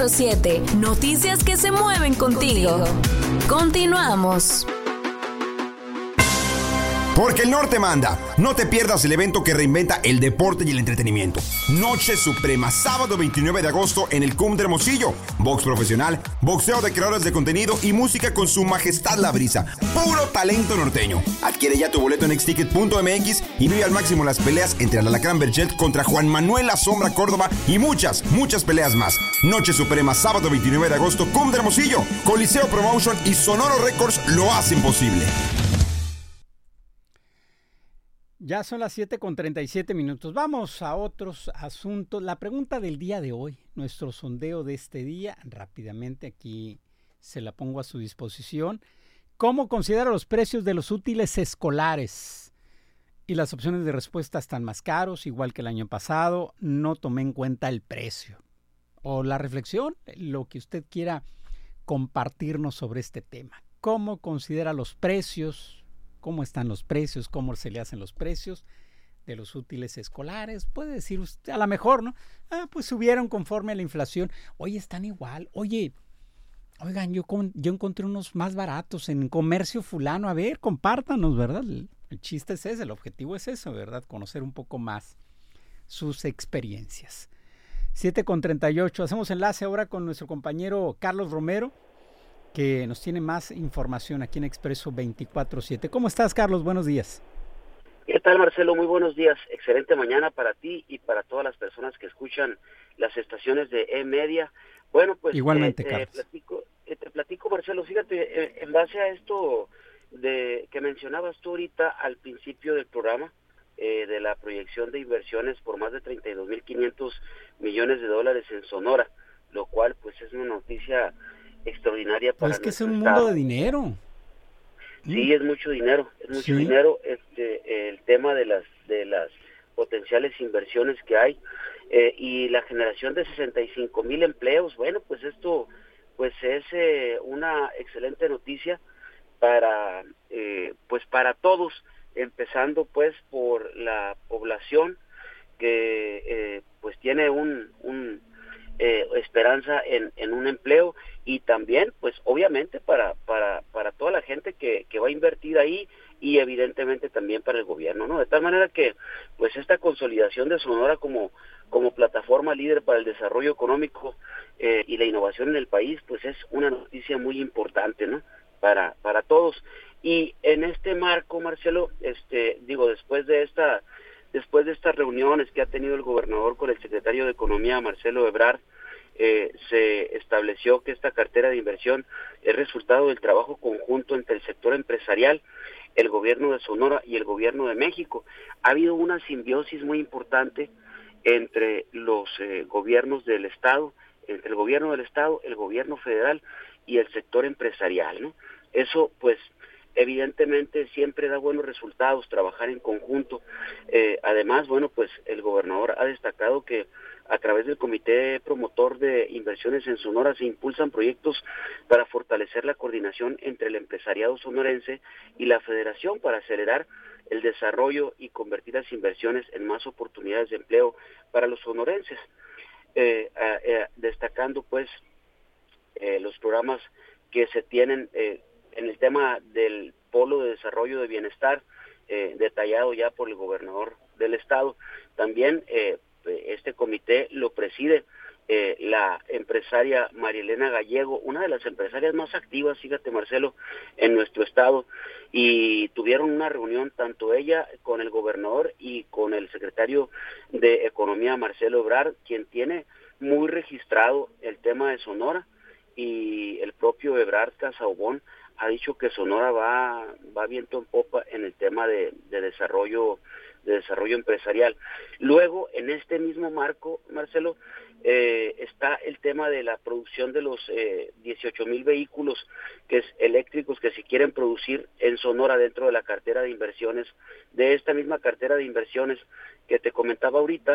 24/7. Noticias que se mueven contigo. Continuamos. Porque el norte manda. No te pierdas el evento que reinventa el deporte y el entretenimiento. Noche Suprema, sábado 29 de agosto en el CUM de Hermosillo. Box profesional, boxeo de creadores de contenido y música con su majestad La Brisa. Puro talento norteño. Adquiere ya tu boleto en xticket.mx y vive al máximo las peleas entre el Alacrán Berchelt contra Juan Manuel La Sombra Córdoba y muchas peleas más. Noche Suprema, sábado 29 de agosto, CUM de Hermosillo. Coliseo Promotion y Sonoro Records lo hacen posible. Ya son las 7:37. Vamos a otros asuntos. La pregunta del día de hoy, nuestro sondeo de este día, rápidamente aquí se la pongo a su disposición. ¿Cómo considera los precios de los útiles escolares? Y las opciones de respuesta están más caros, igual que el año pasado. No tomé en cuenta el precio. O la reflexión, lo que usted quiera compartirnos sobre este tema. ¿Cómo considera los precios? ¿Cómo están los precios? ¿Cómo se le hacen los precios de los útiles escolares? Puede decir usted, a lo mejor, ¿no? Pues subieron conforme a la inflación. Oye, están igual. Oigan, yo encontré unos más baratos en comercio fulano. A ver, compártanos, ¿verdad? El chiste es ese, el objetivo es eso, ¿verdad? Conocer un poco más sus experiencias. 7:38. Hacemos enlace ahora con nuestro compañero Carlos Romero, que nos tiene más información aquí en Expreso 24/7. ¿Cómo estás, Carlos? Buenos días. ¿Qué tal, Marcelo? Muy buenos días. Excelente mañana para ti y para todas las personas que escuchan las estaciones de E-Media. Bueno, pues igualmente, Carlos. Te platico, Marcelo. Fíjate, en base a esto que mencionabas tú ahorita al principio del programa, de la proyección de inversiones por más de 32.500 millones de dólares en Sonora, lo cual pues es una noticia extraordinaria para es que es un estado. Mundo de dinero. Sí, es mucho dinero, Sí. dinero. El tema de las potenciales inversiones que hay y la generación de 65,000 empleos. Bueno, pues esto pues es una excelente noticia para todos, empezando pues por la población que pues tiene esperanza en un empleo, y también pues obviamente para toda la gente que va a invertir ahí, y evidentemente también para el gobierno, ¿no? De tal manera que pues esta consolidación de Sonora como plataforma líder para el desarrollo económico y la innovación en el país, pues es una noticia muy importante, ¿no? Para todos. Y en este marco, Marcelo, después de estas reuniones que ha tenido el gobernador con el secretario de Economía, Marcelo Ebrard, se estableció que esta cartera de inversión es resultado del trabajo conjunto entre el sector empresarial, el gobierno de Sonora y el gobierno de México. Ha habido una simbiosis muy importante entre los gobiernos del Estado, entre el gobierno del Estado, el gobierno federal y el sector empresarial, ¿no? Eso, pues, evidentemente siempre da buenos resultados trabajar en conjunto. Además, bueno, pues el gobernador ha destacado que a través del Comité Promotor de Inversiones en Sonora se impulsan proyectos para fortalecer la coordinación entre el empresariado sonorense y la Federación para acelerar el desarrollo y convertir las inversiones en más oportunidades de empleo para los sonorenses, destacando pues los programas que se tienen en el tema del Polo de Desarrollo de Bienestar, detallado ya por el gobernador del estado. También este comité lo preside la empresaria Marielena Gallego, una de las empresarias más activas, fíjate, Marcelo, en nuestro estado, y tuvieron una reunión tanto ella con el gobernador y con el secretario de Economía, Marcelo Ebrard, quien tiene muy registrado el tema de Sonora, y el propio Ebrard Casaubon ha dicho que Sonora va viento en popa en el tema de desarrollo empresarial. Luego, en este mismo marco, Marcelo, está el tema de la producción de los 18,000 vehículos eléctricos que se quieren producir en Sonora dentro de la cartera de inversiones, de esta misma cartera de inversiones que te comentaba ahorita,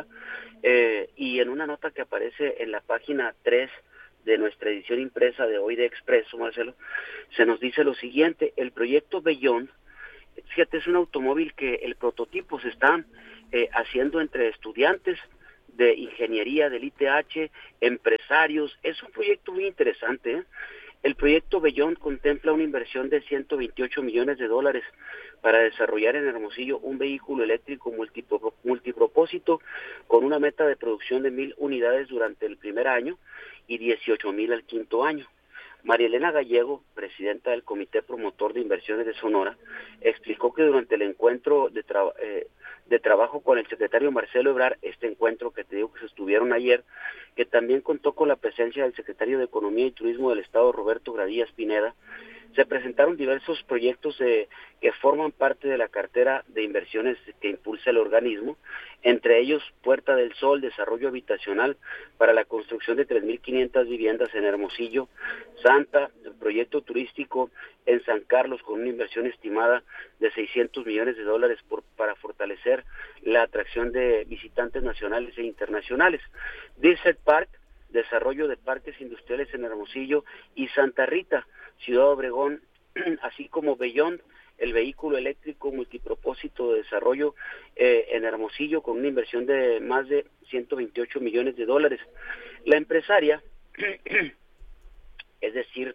y en una nota que aparece en la página 3 de nuestra edición impresa de hoy de Expreso, Marcelo, se nos dice lo siguiente: el proyecto Beyond, fíjate, es un automóvil que el prototipo se está haciendo entre estudiantes de ingeniería del ITH, empresarios. Es un proyecto muy interesante, ¿eh? El proyecto Beyond contempla una inversión de 128 millones de dólares para desarrollar en Hermosillo un vehículo eléctrico multipropósito con una meta de producción de 1,000 unidades durante el primer año y 18,000 al quinto año. María Elena Gallego, presidenta del Comité Promotor de Inversiones de Sonora, explicó que durante el encuentro de trabajo con el secretario Marcelo Ebrard, este encuentro que te digo que se estuvieron ayer, que también contó con la presencia del secretario de Economía y Turismo del Estado, Roberto Gradillas Pineda, se presentaron diversos proyectos que forman parte de la cartera de inversiones que impulsa el organismo, entre ellos Puerta del Sol, desarrollo habitacional para la construcción de 3,500 viviendas en Hermosillo, Santa, el proyecto turístico en San Carlos con una inversión estimada de 600 millones de dólares para fortalecer la atracción de visitantes nacionales e internacionales, Desert Park, desarrollo de parques industriales en Hermosillo y Santa Rita, Ciudad Obregón, así como Beyond, el vehículo eléctrico multipropósito de desarrollo en Hermosillo con una inversión de más de 128 millones de dólares. La empresaria, es decir,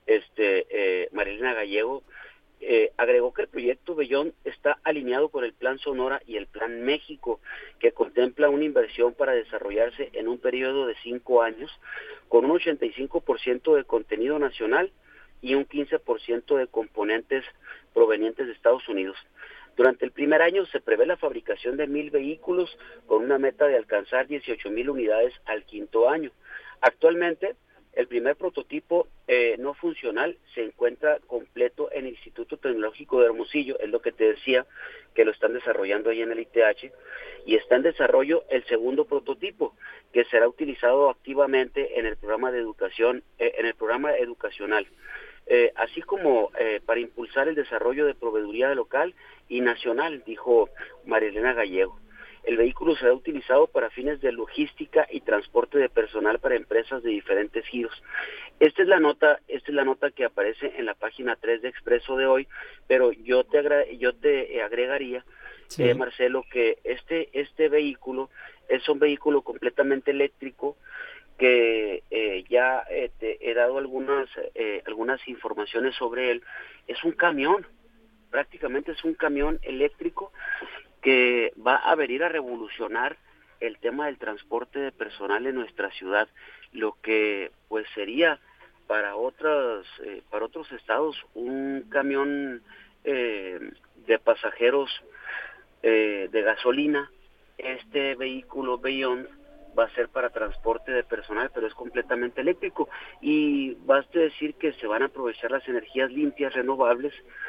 María Elena Gallego, agregó que el proyecto Beyond está alineado con el Plan Sonora y el Plan México, que contempla una inversión para desarrollarse en un periodo de 5 años, con un 85% de contenido nacional y un 15% de componentes provenientes de Estados Unidos. Durante el primer año se prevé la fabricación de 1,000 vehículos con una meta de alcanzar 18,000 unidades al quinto año. Actualmente, el primer prototipo no funcional se encuentra completo en el Instituto Tecnológico de Hermosillo, es lo que te decía, que lo están desarrollando ahí en el ITH, y está en desarrollo el segundo prototipo, que será utilizado activamente en el programa de educación, en el programa educacional, así como para impulsar el desarrollo de proveeduría local y nacional, dijo María Elena Gallego. El vehículo será utilizado para fines de logística y transporte de personal para empresas de diferentes giros. Esta es la nota que aparece en la página 3 de Expreso de hoy, pero yo te agregaría, sí, Marcelo, que este vehículo es un vehículo completamente eléctrico que ya te he dado algunas informaciones sobre él. Es un camión, prácticamente es un camión eléctrico que va a venir a revolucionar el tema del transporte de personal en nuestra ciudad, lo que pues sería para otros estados un camión de pasajeros de gasolina. Este vehículo Beyond va a ser para transporte de personal, pero es completamente eléctrico, y basta decir que se van a aprovechar las energías limpias, renovables,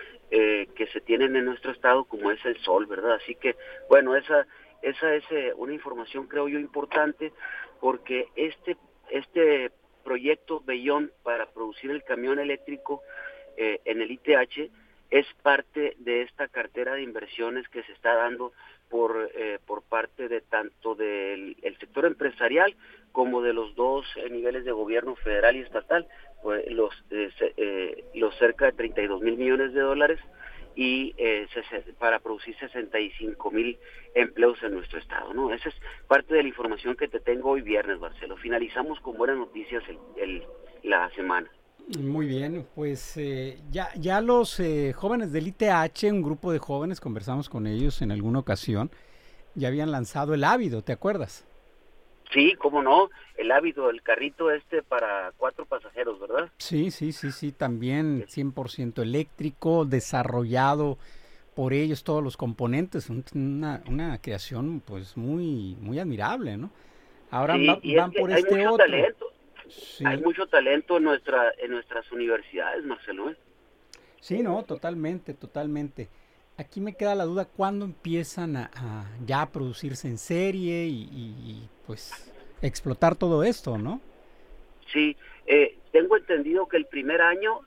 que se tienen en nuestro estado, como es el sol, ¿verdad? Así que, bueno, esa es una información, creo yo, importante, porque este proyecto Beyond para producir el camión eléctrico en el ITH es parte de esta cartera de inversiones que se está dando por parte de tanto del sector empresarial como de los dos niveles de gobierno, federal y estatal, pues los cerca de 32,000 millones de dólares y para producir 65,000 empleos en nuestro estado, ¿no? Esa es parte de la información que te tengo hoy viernes, Marcelo. Finalizamos con buenas noticias la semana. Muy bien, pues ya los jóvenes del ITH, un grupo de jóvenes, conversamos con ellos en alguna ocasión, ya habían lanzado el Ávido, ¿te acuerdas? Sí, cómo no, el Ávido, el carrito para 4 pasajeros, ¿verdad? Sí, también 100% eléctrico, desarrollado por ellos todos los componentes, una creación pues muy admirable, ¿no? Ahora sí, van por este otro. Talento. Sí. Hay mucho talento en nuestras universidades, Marcelo. Sí, no, totalmente. Aquí me queda la duda, ¿cuándo empiezan a ya producirse en serie y pues explotar todo esto, ¿no? Sí, tengo entendido que el primer año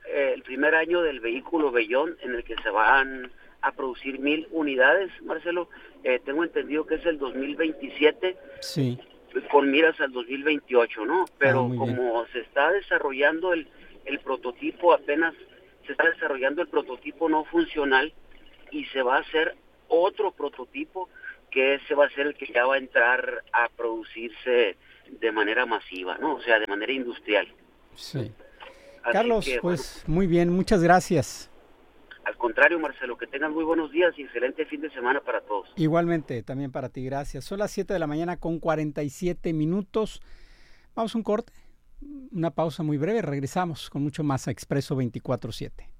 del vehículo Beyond, en el que se van a producir 1,000 unidades, Marcelo, tengo entendido que es el 2027. Sí. Con miras al 2028, ¿no? Pero como se está desarrollando el prototipo, apenas se está desarrollando el prototipo no funcional y se va a hacer otro prototipo que ese va a ser el que ya va a entrar a producirse de manera masiva, ¿no? O sea, de manera industrial. Sí. Así Carlos, que, pues muy bien, muchas gracias. Al contrario, Marcelo, que tengan muy buenos días y excelente fin de semana para todos. Igualmente, también para ti, gracias. Son las 7 de la mañana con 47 minutos. Vamos a un corte, una pausa muy breve, regresamos con mucho más a Expreso 24/7.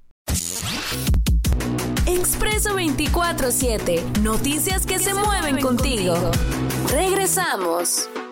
Expreso 24/7, noticias que se mueven contigo. Regresamos.